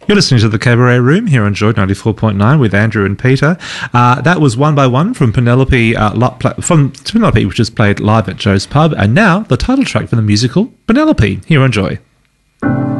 You're listening to the Cabaret Room here on Joy 94.9 with Andrew and Peter. That was One by One from Penelope, which is played live at Joe's Pub. And now the title track from the musical Penelope here on Joy.